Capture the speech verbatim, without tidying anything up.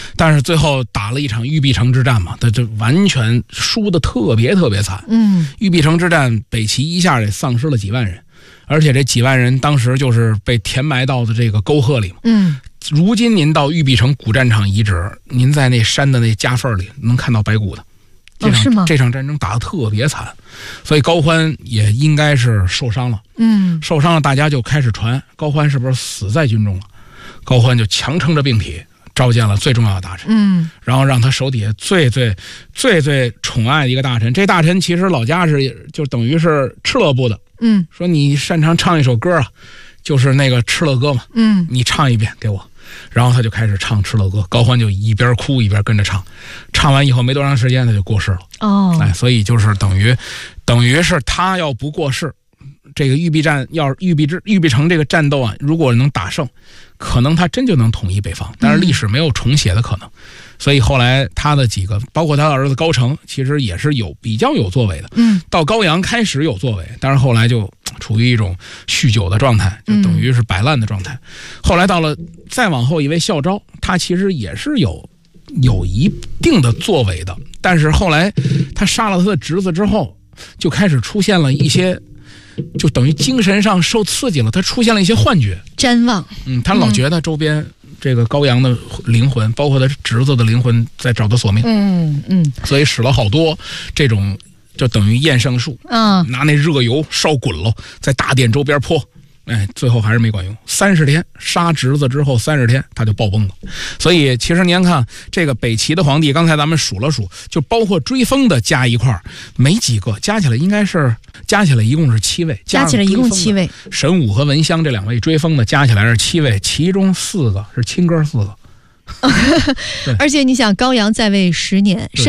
但是最后打了一场玉璧城之战嘛，他就完全输得特别特别惨。 嗯， 玉璧城之战，北齐一下也丧失了几万人，而且这几万人当时就是被填埋到的这个沟壑里嘛。 嗯， 如今您到玉璧城古战场遗址，您在那山的那夹缝里能看到白骨的。这场、 哦、是吗？ 这场战争打得特别惨，所以高欢也应该是受伤了。 嗯， 受伤了，大家就开始传高欢是不是死在军中了。高欢就强撑着病体召见了最重要的大臣， 嗯， 然后让他手底下最最最最宠爱的一个大臣，这大臣其实老家是就等于是敕勒部的， 嗯， 说你擅长唱一首歌啊，就是那个敕勒歌嘛， 嗯， 你唱一遍给我。然后他就开始唱敕勒歌，高欢就一边哭一边跟着唱，唱完以后没多长时间他就过世了。 哦， 哎，所以就是等于，等于是他要不过世，这个玉璧战要玉璧之玉璧城这个战斗啊，如果能打胜，可能他真就能统一北方，但是历史没有重写的可能。嗯，所以后来他的几个，包括他的儿子高澄，其实也是有比较有作为的。 嗯， 到高阳开始有作为，但是后来就处于一种酗酒的状态，就等于是摆烂的状态。嗯，后来到了再往后一位孝昭，他其实也是有有一定的作为的，但是后来他杀了他的侄子之后，就开始出现了一些。就等于精神上受刺激了，他出现了一些幻觉、 瞻望。 嗯，他老觉得周边这个高阳的灵魂，嗯、包括他侄子的灵魂，在找他索命。 嗯嗯， 所以使了好多这种，就等于验圣术啊， 拿那热油烧滚了，在大殿周边泼。哎，最后还是没管用。三十天杀侄子之后，三十天他就暴崩了。所以其实您看这个北齐的皇帝，刚才咱们数了数，就包括追封的加一块没几个，加起来应该是加起来一共是七位， 加起来一共七位。 神武和文襄这两位追封的加起来是七位，其中四个是亲哥四个。 而且你想，高阳在位十年。